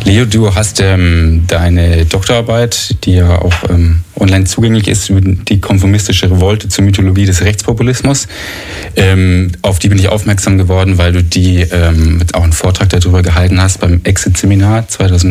Leo, du hast deine Doktorarbeit, die ja auch online zugänglich ist, über die konformistische Revolte zur Mythologie des Rechtspopulismus. Auf die bin ich aufmerksam geworden, weil du die auch einen Vortrag darüber gehalten hast beim Exit-Seminar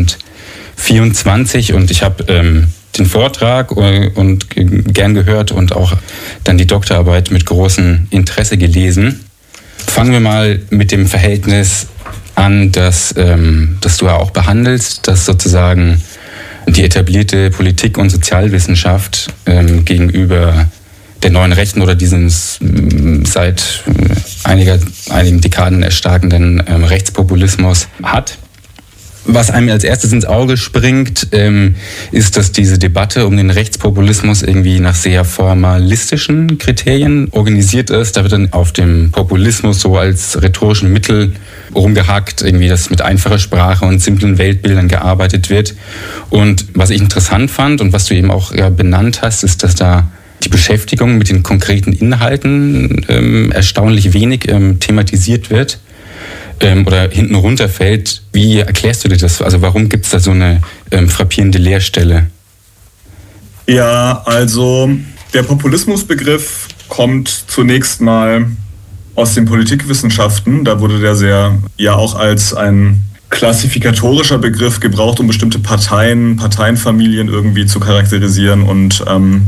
2024. Und ich habe den Vortrag und gern gehört und auch dann die Doktorarbeit mit großem Interesse gelesen. Fangen wir mal mit dem Verhältnis an, dass du ja auch behandelst, dass sozusagen die etablierte Politik- und Sozialwissenschaft gegenüber der neuen Rechten oder diesem seit einigen Dekaden erstarkenden Rechtspopulismus hat. Was einem als erstes ins Auge springt, ist, dass diese Debatte um den Rechtspopulismus irgendwie nach sehr formalistischen Kriterien organisiert ist. Da wird dann auf dem Populismus so als rhetorischen Mittel rumgehackt, irgendwie, dass mit einfacher Sprache und simplen Weltbildern gearbeitet wird. Und was ich interessant fand und was du eben auch benannt hast, ist, dass da die Beschäftigung mit den konkreten Inhalten erstaunlich wenig thematisiert wird. Oder hinten runterfällt. Wie erklärst du dir das? Also warum gibt es da so eine frappierende Leerstelle? Ja, also der Populismusbegriff kommt zunächst mal aus den Politikwissenschaften. Da wurde der auch als ein klassifikatorischer Begriff gebraucht, um bestimmte Parteienfamilien irgendwie zu charakterisieren. Und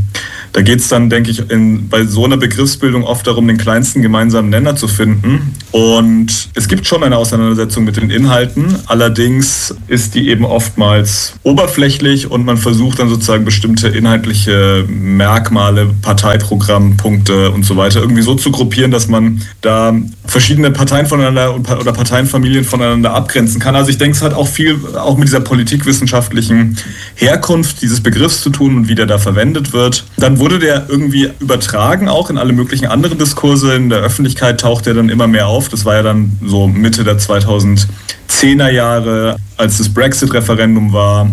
da geht es dann, denke ich, bei so einer Begriffsbildung oft darum, den kleinsten gemeinsamen Nenner zu finden. Und es gibt schon eine Auseinandersetzung mit den Inhalten. Allerdings ist die eben oftmals oberflächlich und man versucht dann sozusagen bestimmte inhaltliche Merkmale, Parteiprogrammpunkte und so weiter irgendwie so zu gruppieren, dass man da verschiedene Parteien voneinander oder Parteienfamilien voneinander abgrenzen kann. Also ich denke, es hat auch viel auch mit dieser politikwissenschaftlichen Herkunft dieses Begriffs zu tun und wie der da verwendet wird. Dann wurde der irgendwie übertragen auch in alle möglichen anderen Diskurse. In der Öffentlichkeit taucht der dann immer mehr auf. Das war ja dann so Mitte der 2010er Jahre, als das Brexit-Referendum war,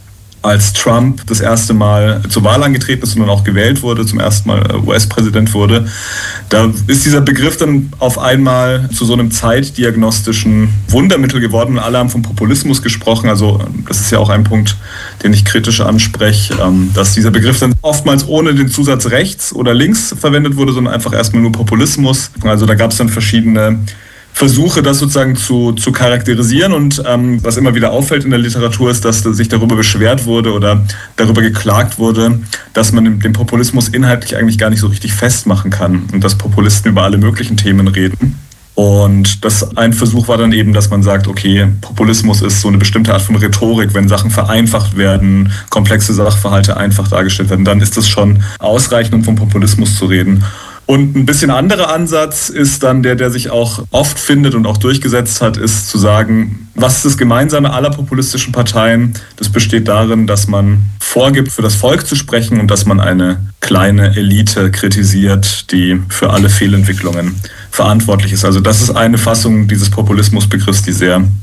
als Trump das erste Mal zur Wahl angetreten ist und dann auch gewählt wurde, zum ersten Mal US-Präsident wurde. Da ist dieser Begriff dann auf einmal zu so einem zeitdiagnostischen Wundermittel geworden. Alle haben vom Populismus gesprochen. Also das ist ja auch ein Punkt, den ich kritisch anspreche, dass dieser Begriff dann oftmals ohne den Zusatz rechts oder links verwendet wurde, sondern einfach erstmal nur Populismus. Also da gab es dann verschiedene Versuche, das sozusagen zu charakterisieren. Und was immer wieder auffällt in der Literatur ist, dass sich darüber beschwert wurde oder darüber geklagt wurde, dass man den Populismus inhaltlich eigentlich gar nicht so richtig festmachen kann und dass Populisten über alle möglichen Themen reden. Und ein Versuch war dann eben, dass man sagt, okay, Populismus ist so eine bestimmte Art von Rhetorik, wenn Sachen vereinfacht werden, komplexe Sachverhalte einfach dargestellt werden, dann ist das schon ausreichend, um vom Populismus zu reden. Und ein bisschen anderer Ansatz ist dann der sich auch oft findet und auch durchgesetzt hat, ist zu sagen, was ist das Gemeinsame aller populistischen Parteien? Das besteht darin, dass man vorgibt, für das Volk zu sprechen und dass man eine kleine Elite kritisiert, die für alle Fehlentwicklungen verantwortlich ist. Also das ist eine Fassung dieses Populismusbegriffs, die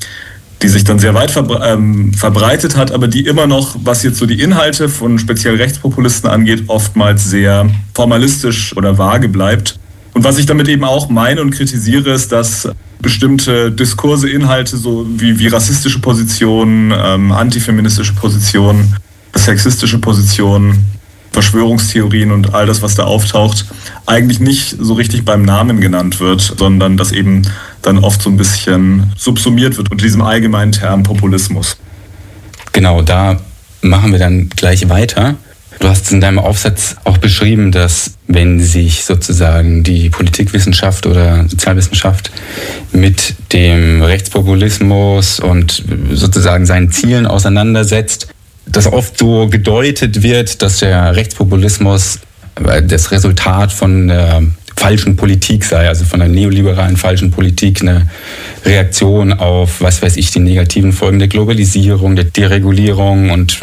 sich dann sehr weit verbreitet hat, aber die immer noch, was jetzt so die Inhalte von speziell Rechtspopulisten angeht, oftmals sehr formalistisch oder vage bleibt. Und was ich damit eben auch meine und kritisiere, ist, dass bestimmte Diskurse, Inhalte, so wie rassistische Positionen, antifeministische Positionen, sexistische Positionen, Verschwörungstheorien und all das, was da auftaucht, eigentlich nicht so richtig beim Namen genannt wird, sondern dass eben dann oft so ein bisschen subsumiert wird unter diesem allgemeinen Term Populismus. Genau, da machen wir dann gleich weiter. Du hast in deinem Aufsatz auch beschrieben, dass wenn sich sozusagen die Politikwissenschaft oder Sozialwissenschaft mit dem Rechtspopulismus und sozusagen seinen Zielen auseinandersetzt, dass oft so gedeutet wird, dass der Rechtspopulismus das Resultat von der falschen Politik sei, also von der neoliberalen falschen Politik, eine Reaktion auf, was weiß ich, die negativen Folgen der Globalisierung, der Deregulierung und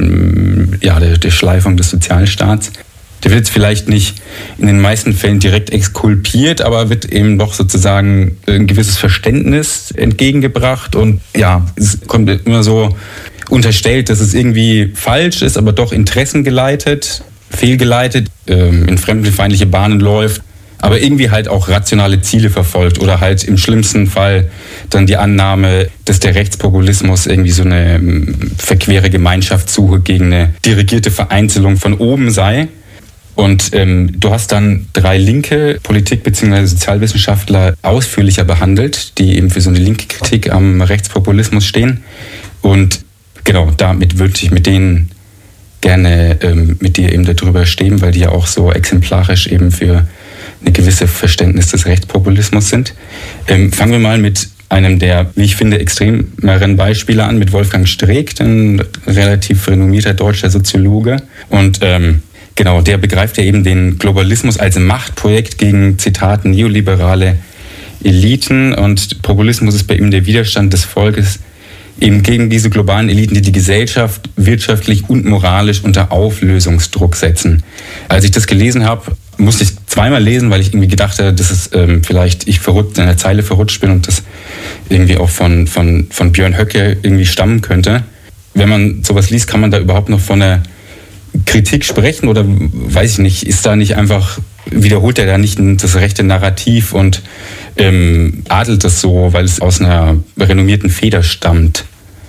der Schleifung des Sozialstaats. Der wird jetzt vielleicht nicht in den meisten Fällen direkt exkulpiert, aber wird eben doch sozusagen ein gewisses Verständnis entgegengebracht und ja, es kommt immer so unterstellt, dass es irgendwie falsch ist, aber doch interessengeleitet, fehlgeleitet, in fremdenfeindliche Bahnen läuft. aber irgendwie halt auch rationale Ziele verfolgt oder halt im schlimmsten Fall dann die Annahme, dass der Rechtspopulismus irgendwie so eine verquere Gemeinschaftssuche gegen eine dirigierte Vereinzelung von oben sei. Und du hast dann 3 linke Politik- bzw. Sozialwissenschaftler ausführlicher behandelt, die eben für so eine linke Kritik am Rechtspopulismus stehen. Und genau, damit würde ich mit denen gerne mit dir eben darüber stehen, weil die ja auch so exemplarisch eben für eine gewisse Verständnis des Rechtspopulismus sind. Fangen wir mal mit einem der, wie ich finde, extremeren Beispiele an, mit Wolfgang Streeck, ein relativ renommierter deutscher Soziologe. Und genau, der begreift ja eben den Globalismus als Machtprojekt gegen, Zitat, neoliberale Eliten. Und Populismus ist bei ihm der Widerstand des Volkes eben gegen diese globalen Eliten, die die Gesellschaft wirtschaftlich und moralisch unter Auflösungsdruck setzen. Als ich das gelesen habe, musste ich zweimal lesen, weil ich irgendwie gedacht habe, dass es vielleicht ich verrückt in der Zeile verrutscht bin und das irgendwie auch von Björn Höcke irgendwie stammen könnte. Wenn man sowas liest, kann man da überhaupt noch von einer Kritik sprechen oder weiß ich nicht, ist da nicht einfach, wiederholt er da nicht das rechte Narrativ und adelt das so, weil es aus einer renommierten Feder stammt?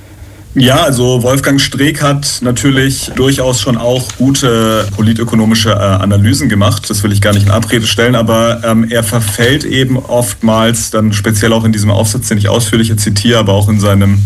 Ja, also Wolfgang Streeck hat natürlich durchaus schon auch gute politökonomische Analysen gemacht. Das will ich gar nicht in Abrede stellen, aber er verfällt eben oftmals, dann speziell auch in diesem Aufsatz, den ich ausführlicher zitiere, aber auch in seinem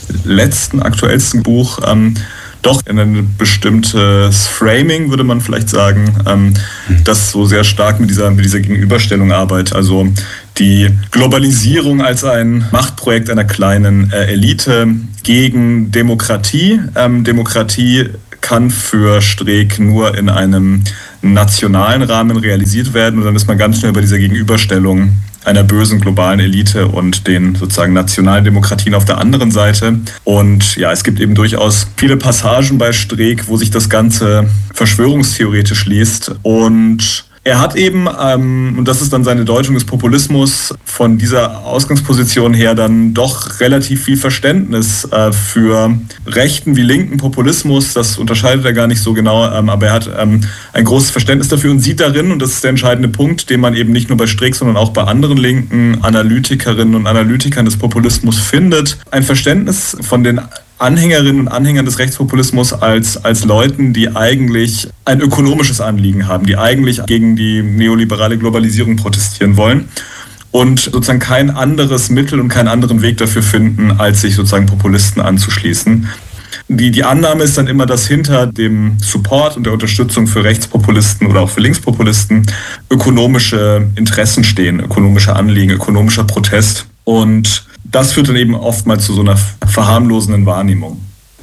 aktuellsten Buch, doch in ein bestimmtes Framing, würde man vielleicht sagen, das so sehr stark mit dieser Gegenüberstellung arbeitet. Also die Globalisierung als ein Machtprojekt einer kleinen Elite gegen Demokratie. Demokratie kann für Streeck nur in einem nationalen Rahmen realisiert werden und dann ist man ganz schnell bei dieser Gegenüberstellung einer bösen globalen Elite und den sozusagen nationalen Demokratien auf der anderen Seite. Und ja, es gibt eben durchaus viele Passagen bei Streeck, wo sich das Ganze verschwörungstheoretisch liest. Und er hat eben, und das ist dann seine Deutung des Populismus, von dieser Ausgangsposition her dann doch relativ viel Verständnis für rechten wie linken Populismus. Das unterscheidet er gar nicht so genau, aber er hat ein großes Verständnis dafür und sieht darin, und das ist der entscheidende Punkt, den man eben nicht nur bei Streeck, sondern auch bei anderen linken Analytikerinnen und Analytikern des Populismus findet, ein Verständnis von den Anhängerinnen und Anhängern des Rechtspopulismus als Leuten, die eigentlich ein ökonomisches Anliegen haben, die eigentlich gegen die neoliberale Globalisierung protestieren wollen und sozusagen kein anderes Mittel und keinen anderen Weg dafür finden, als sich sozusagen Populisten anzuschließen. Die Annahme ist dann immer, dass hinter dem Support und der Unterstützung für Rechtspopulisten oder auch für Linkspopulisten ökonomische Interessen stehen, ökonomische Anliegen, ökonomischer Protest. Und das führt dann eben oftmals zu so einer verharmlosenden Wahrnehmung.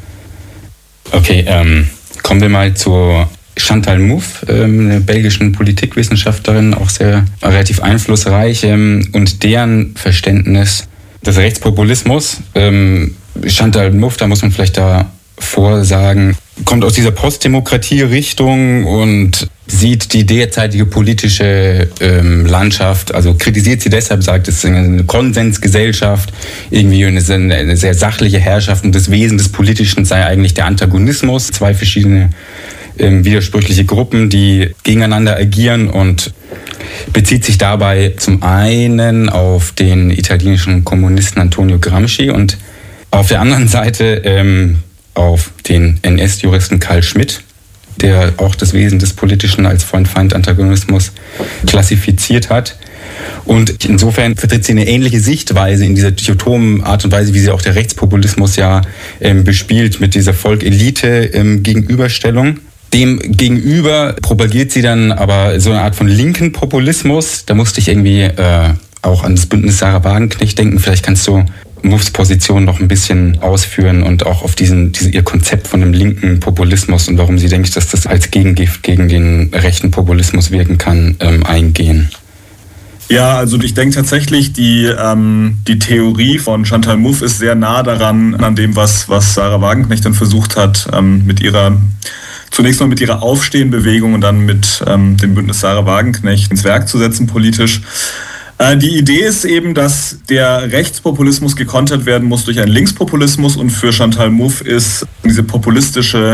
Okay, kommen wir mal zu Chantal Mouffe, einer belgischen Politikwissenschaftlerin, auch sehr relativ einflussreich, und deren Verständnis des Rechtspopulismus. Chantal Mouffe, da muss man vielleicht davor sagen, kommt aus dieser Postdemokratie-Richtung und sieht die derzeitige politische Landschaft, also kritisiert sie deshalb, sagt, es ist eine Konsensgesellschaft, irgendwie eine sehr sachliche Herrschaft und das Wesen des Politischen sei eigentlich der Antagonismus. 2 verschiedene widersprüchliche Gruppen, die gegeneinander agieren und bezieht sich dabei zum einen auf den italienischen Kommunisten Antonio Gramsci und auf der anderen Seite auf den NS-Juristen Carl Schmitt, der auch das Wesen des Politischen als Freund-Feind-Antagonismus klassifiziert hat. Und insofern vertritt sie eine ähnliche Sichtweise in dieser dichotomen Art und Weise, wie sie auch der Rechtspopulismus ja bespielt, mit dieser Volk-Elite-Gegenüberstellung. Dem gegenüber propagiert sie dann aber so eine Art von linken Populismus. Da musste ich irgendwie auch an das Bündnis Sarah Wagenknecht denken. Vielleicht kannst du Moufes Position noch ein bisschen ausführen und auch auf ihr Konzept von dem linken Populismus und warum sie denkt, dass das als Gegengift gegen den rechten Populismus wirken kann, eingehen. Ja, also ich denke tatsächlich, die Theorie von Chantal Mouffe ist sehr nah daran, an dem, was Sarah Wagenknecht dann versucht hat, zunächst mal mit ihrer Aufstehenbewegung und dann mit dem Bündnis Sarah Wagenknecht ins Werk zu setzen politisch. Die Idee ist eben, dass der Rechtspopulismus gekontert werden muss durch einen Linkspopulismus und für Chantal Mouffe ist diese populistische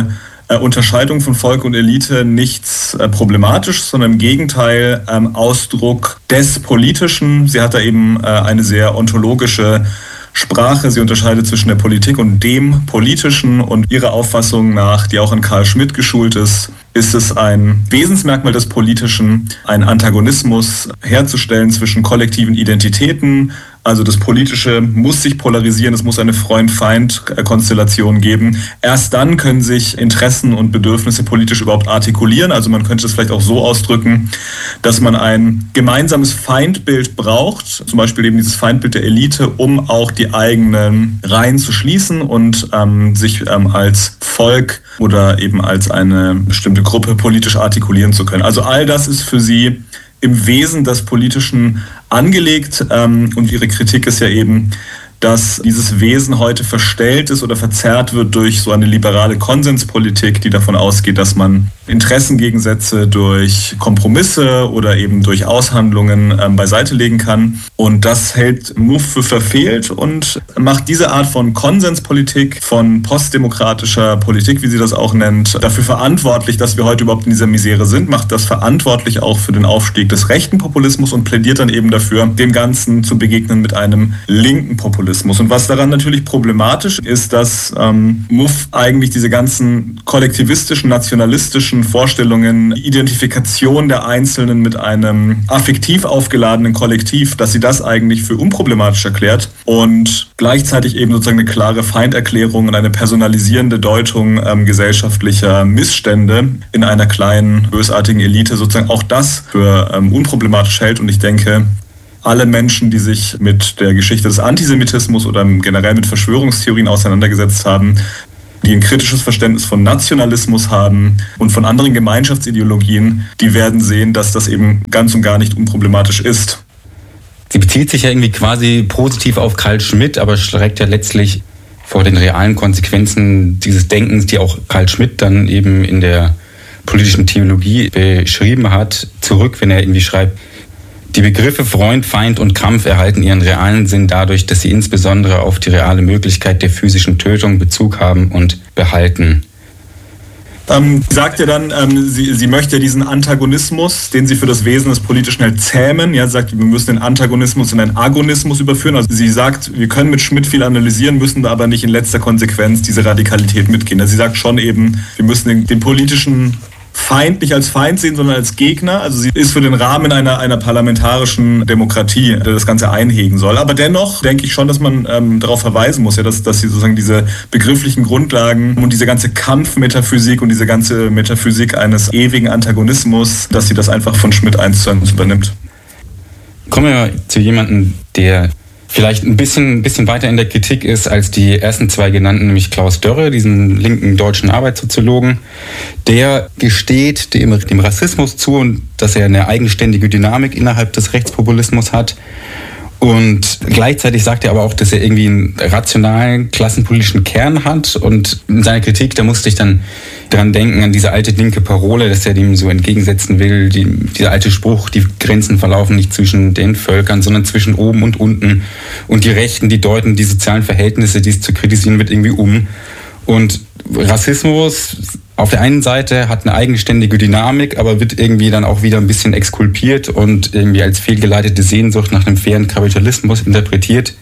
Unterscheidung von Volk und Elite nichts Problematisches, sondern im Gegenteil Ausdruck des Politischen. Sie hat da eben eine sehr ontologische Sprache. Sie unterscheidet zwischen der Politik und dem Politischen, und ihrer Auffassung nach, die auch an Carl Schmitt geschult ist es ein Wesensmerkmal des Politischen, einen Antagonismus herzustellen zwischen kollektiven Identitäten. Also das Politische muss sich polarisieren, es muss eine Freund-Feind-Konstellation geben. Erst dann können sich Interessen und Bedürfnisse politisch überhaupt artikulieren. Also man könnte es vielleicht auch so ausdrücken, dass man ein gemeinsames Feindbild braucht, zum Beispiel eben dieses Feindbild der Elite, um auch die eigenen Reihen zu schließen und sich als Volk oder eben als eine bestimmte Gruppe politisch artikulieren zu können. Also all das ist für sie im Wesen des Politischen angelegt, und ihre Kritik ist ja eben, dass dieses Wesen heute verstellt ist oder verzerrt wird durch so eine liberale Konsenspolitik, die davon ausgeht, dass man Interessengegensätze durch Kompromisse oder eben durch Aushandlungen beiseite legen kann. Und das hält Muff für verfehlt und macht diese Art von Konsenspolitik, von postdemokratischer Politik, wie sie das auch nennt, dafür verantwortlich, dass wir heute überhaupt in dieser Misere sind, macht das verantwortlich auch für den Aufstieg des rechten Populismus und plädiert dann eben dafür, dem Ganzen zu begegnen mit einem linken Populismus. Und was daran natürlich problematisch ist, dass Muff eigentlich diese ganzen kollektivistischen, nationalistischen Vorstellungen, Identifikation der Einzelnen mit einem affektiv aufgeladenen Kollektiv, dass sie das eigentlich für unproblematisch erklärt und gleichzeitig eben sozusagen eine klare Feinderklärung und eine personalisierende Deutung gesellschaftlicher Missstände in einer kleinen, bösartigen Elite sozusagen auch das für unproblematisch hält. Und ich denke, alle Menschen, die sich mit der Geschichte des Antisemitismus oder generell mit Verschwörungstheorien auseinandergesetzt haben, die ein kritisches Verständnis von Nationalismus haben und von anderen Gemeinschaftsideologien, die werden sehen, dass das eben ganz und gar nicht unproblematisch ist. Sie bezieht sich ja irgendwie quasi positiv auf Carl Schmitt, aber schreckt ja letztlich vor den realen Konsequenzen dieses Denkens, die auch Carl Schmitt dann eben in der politischen Theologie beschrieben hat, zurück, wenn er irgendwie schreibt: Die Begriffe Freund, Feind und Kampf erhalten ihren realen Sinn dadurch, dass sie insbesondere auf die reale Möglichkeit der physischen Tötung Bezug haben und behalten. Sie sagt ja dann, sie möchte diesen Antagonismus, den sie für das Wesen des Politischen hält, zähmen. Ja, sie sagt, wir müssen den Antagonismus in einen Agonismus überführen. Also sie sagt, wir können mit Schmitt viel analysieren, müssen aber nicht in letzter Konsequenz diese Radikalität mitgehen. Also sie sagt schon eben, wir müssen den politischen Feind nicht als Feind sehen, sondern als Gegner. Also sie ist für den Rahmen einer parlamentarischen Demokratie, der das Ganze einhegen soll. Aber dennoch denke ich schon, dass man darauf verweisen muss, ja, dass sie sozusagen diese begrifflichen Grundlagen und diese ganze Kampfmetaphysik und diese ganze Metaphysik eines ewigen Antagonismus, dass sie das einfach von Schmitt 1:1 übernimmt. Kommen wir zu jemandem, der vielleicht ein bisschen weiter in der Kritik ist als die ersten zwei genannten, nämlich Klaus Dörre, diesen linken deutschen Arbeitssoziologen. Der gesteht dem Rassismus zu, und dass er eine eigenständige Dynamik innerhalb des Rechtspopulismus hat. Und gleichzeitig sagt er aber auch, dass er irgendwie einen rationalen, klassenpolitischen Kern hat. Und in seiner Kritik, da musste ich dann dran denken, an diese alte linke Parole, dass er dem so entgegensetzen will, dieser alte Spruch, die Grenzen verlaufen nicht zwischen den Völkern, sondern zwischen oben und unten. Und die Rechten, die deuten die sozialen Verhältnisse, die es zu kritisieren wird, irgendwie um. Und Rassismus auf der einen Seite hat eine eigenständige Dynamik, aber wird irgendwie dann auch wieder ein bisschen exkulpiert und irgendwie als fehlgeleitete Sehnsucht nach einem fairen Kapitalismus interpretiert.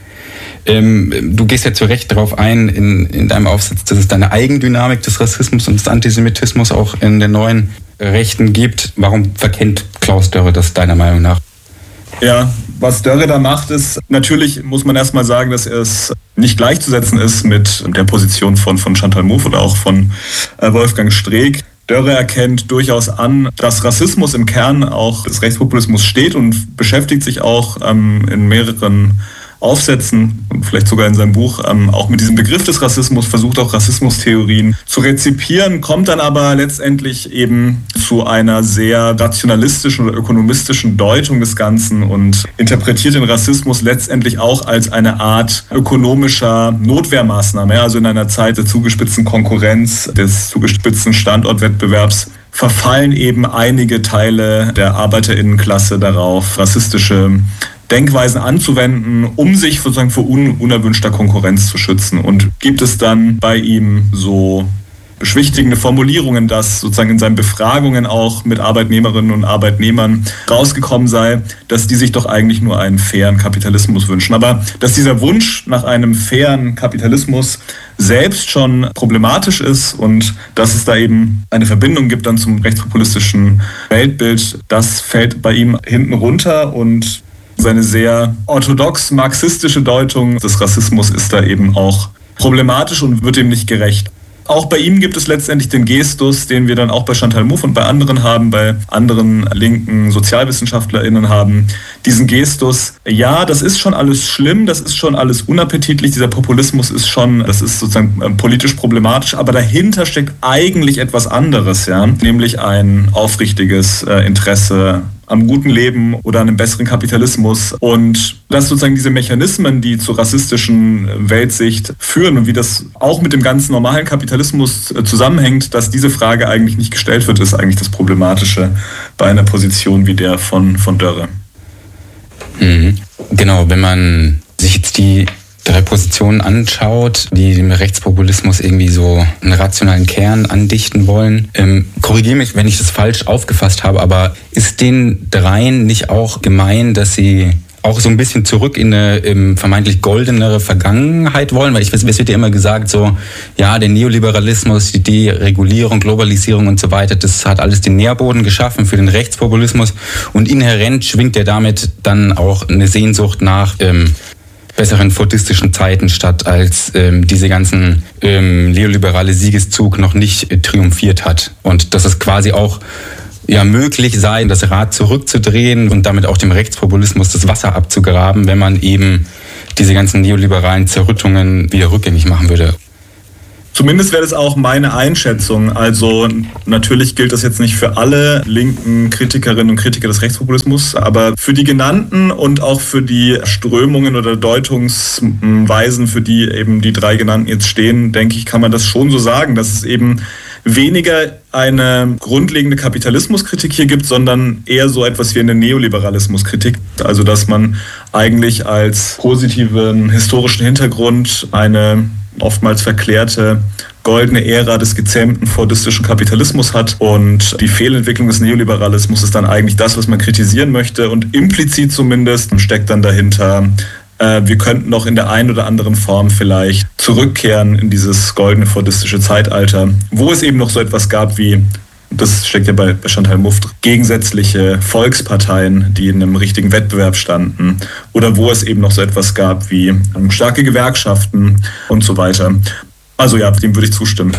Du gehst ja zu Recht darauf ein in deinem Aufsatz, dass es da eine Eigendynamik des Rassismus und des Antisemitismus auch in den neuen Rechten gibt. Warum verkennt Klaus Dörre das deiner Meinung nach? Ja, was Dörre da macht, ist, natürlich muss man erstmal sagen, dass es nicht gleichzusetzen ist mit der Position von Chantal Mouffe oder auch von Wolfgang Streeck. Dörre erkennt durchaus an, dass Rassismus im Kern auch des Rechtspopulismus steht und beschäftigt sich auch in mehreren Aufsätzen, vielleicht sogar in seinem Buch, auch mit diesem Begriff des Rassismus, versucht auch Rassismustheorien zu rezipieren, kommt dann aber letztendlich eben zu einer sehr rationalistischen oder ökonomistischen Deutung des Ganzen und interpretiert den Rassismus letztendlich auch als eine Art ökonomischer Notwehrmaßnahme. Also in einer Zeit der zugespitzten Konkurrenz, des zugespitzten Standortwettbewerbs verfallen eben einige Teile der ArbeiterInnenklasse darauf, rassistische Denkweisen anzuwenden, um sich sozusagen vor unerwünschter Konkurrenz zu schützen. Und gibt es dann bei ihm so beschwichtigende Formulierungen, dass sozusagen in seinen Befragungen auch mit Arbeitnehmerinnen und Arbeitnehmern rausgekommen sei, dass die sich doch eigentlich nur einen fairen Kapitalismus wünschen. Aber dass dieser Wunsch nach einem fairen Kapitalismus selbst schon problematisch ist und dass es da eben eine Verbindung gibt dann zum rechtspopulistischen Weltbild, das fällt bei ihm hinten runter und seine sehr orthodox marxistische Deutung des Rassismus ist da eben auch problematisch und wird ihm nicht gerecht. Auch bei ihm gibt es letztendlich den Gestus, den wir dann auch bei Chantal Mouffe und bei anderen haben, bei anderen linken SozialwissenschaftlerInnen haben, diesen Gestus, ja, das ist schon alles schlimm, das ist schon alles unappetitlich, dieser Populismus ist schon, das ist sozusagen politisch problematisch, aber dahinter steckt eigentlich etwas anderes, ja, nämlich ein aufrichtiges Interesse am guten Leben oder einem besseren Kapitalismus und dass sozusagen diese Mechanismen, die zur rassistischen Weltsicht führen und wie das auch mit dem ganz normalen Kapitalismus zusammenhängt, dass diese Frage eigentlich nicht gestellt wird, ist eigentlich das Problematische bei einer Position wie der von Dörre. Genau, wenn man sich jetzt die 3 Positionen anschaut, die dem Rechtspopulismus irgendwie so einen rationalen Kern andichten wollen. Korrigiere mich, wenn ich das falsch aufgefasst habe, aber ist den 3 nicht auch gemein, dass sie auch so ein bisschen zurück in eine vermeintlich goldenere Vergangenheit wollen? Weil es wird ja immer gesagt, so, ja, der Neoliberalismus, die Deregulierung, Globalisierung und so weiter, das hat alles den Nährboden geschaffen für den Rechtspopulismus und inhärent schwingt ja damit dann auch eine Sehnsucht nach besseren fordistischen Zeiten statt, als diese ganzen neoliberale Siegeszug noch nicht triumphiert hat. Und dass es quasi auch möglich sei, das Rad zurückzudrehen und damit auch dem Rechtspopulismus das Wasser abzugraben, wenn man eben diese ganzen neoliberalen Zerrüttungen wieder rückgängig machen würde. Zumindest wäre das auch meine Einschätzung. Also natürlich gilt das jetzt nicht für alle linken Kritikerinnen und Kritiker des Rechtspopulismus, aber für die genannten und auch für die Strömungen oder Deutungsweisen, für die eben die 3 genannten jetzt stehen, denke ich, kann man das schon so sagen, dass es eben weniger eine grundlegende Kapitalismuskritik hier gibt, sondern eher so etwas wie eine Neoliberalismuskritik. Also dass man eigentlich als positiven historischen Hintergrund eine oftmals verklärte goldene Ära des gezähmten fordistischen Kapitalismus hat und die Fehlentwicklung des Neoliberalismus ist dann eigentlich das, was man kritisieren möchte und implizit zumindest steckt dann dahinter, wir könnten noch in der einen oder anderen Form vielleicht zurückkehren in dieses goldene fordistische Zeitalter, wo es eben noch so etwas gab wie, das steckt ja bei Chantal Mouffe, gegensätzliche Volksparteien, die in einem richtigen Wettbewerb standen oder wo es eben noch so etwas gab wie starke Gewerkschaften und so weiter. Also ja, dem würde ich zustimmen.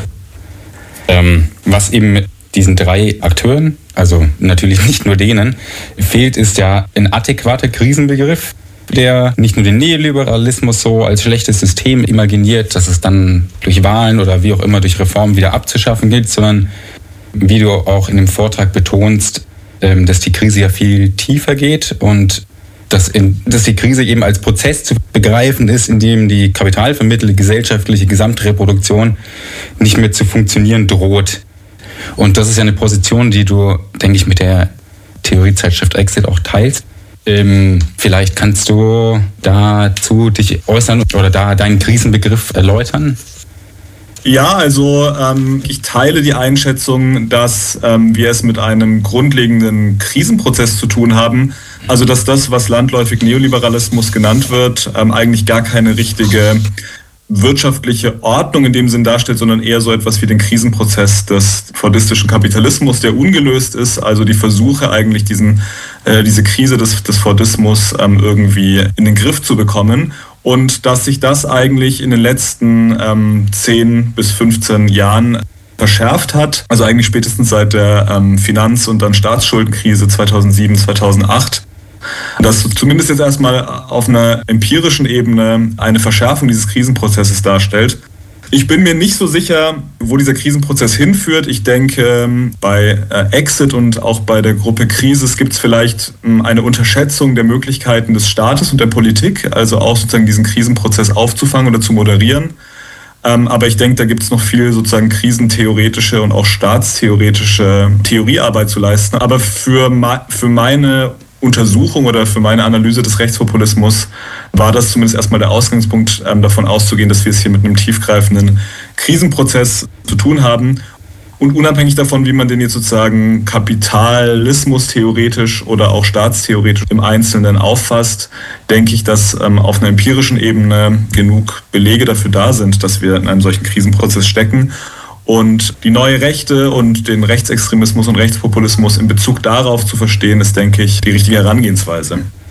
Was eben diesen 3 Akteuren, also natürlich nicht nur denen, fehlt, ist ja ein adäquater Krisenbegriff, der nicht nur den Neoliberalismus so als schlechtes System imaginiert, dass es dann durch Wahlen oder wie auch immer durch Reformen wieder abzuschaffen gilt, sondern wie du auch in dem Vortrag betonst, dass die Krise ja viel tiefer geht und dass die Krise eben als Prozess zu begreifen ist, in dem die kapitalvermittelte gesellschaftliche Gesamtreproduktion nicht mehr zu funktionieren droht. Und das ist ja eine Position, die du, denke ich, mit der Theoriezeitschrift Exit auch teilst. Vielleicht kannst du dazu dich äußern oder da deinen Krisenbegriff erläutern? Ja, also ich teile die Einschätzung, dass wir es mit einem grundlegenden Krisenprozess zu tun haben. Also dass das, was landläufig Neoliberalismus genannt wird, eigentlich gar keine richtige wirtschaftliche Ordnung in dem Sinn darstellt, sondern eher so etwas wie den Krisenprozess des fordistischen Kapitalismus, der ungelöst ist. Also die Versuche eigentlich diese Krise des Fordismus irgendwie in den Griff zu bekommen. Und dass sich das eigentlich in den letzten 10 bis 15 Jahren verschärft hat, also eigentlich spätestens seit der Finanz- und dann Staatsschuldenkrise 2007, 2008, dass zumindest jetzt erstmal auf einer empirischen Ebene eine Verschärfung dieses Krisenprozesses darstellt. Ich bin mir nicht so sicher, wo dieser Krisenprozess hinführt. Ich denke, bei Exit und auch bei der Gruppe Krisis gibt es vielleicht eine Unterschätzung der Möglichkeiten des Staates und der Politik, also auch sozusagen diesen Krisenprozess aufzufangen oder zu moderieren. Aber ich denke, da gibt es noch viel sozusagen krisentheoretische und auch staatstheoretische Theoriearbeit zu leisten. Aber für meine Untersuchung oder für meine Analyse des Rechtspopulismus war das zumindest erstmal der Ausgangspunkt, davon auszugehen, dass wir es hier mit einem tiefgreifenden Krisenprozess zu tun haben. Und unabhängig davon, wie man den jetzt sozusagen Kapitalismus theoretisch oder auch staatstheoretisch im Einzelnen auffasst, denke ich, dass auf einer empirischen Ebene genug Belege dafür da sind, dass wir in einem solchen Krisenprozess stecken. Und die neue Rechte und den Rechtsextremismus und Rechtspopulismus in Bezug darauf zu verstehen, ist, denke ich, die richtige Herangehensweise.